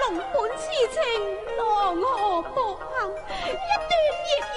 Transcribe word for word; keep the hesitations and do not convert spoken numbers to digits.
本痴情，狼何薄幸，一段孽